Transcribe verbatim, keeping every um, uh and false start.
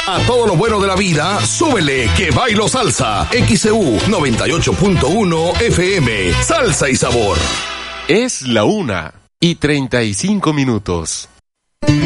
A todo lo bueno de la vida, súbele que bailo salsa. X E U noventa y ocho punto uno F M. Salsa y sabor. Es la una y treinta y cinco minutos.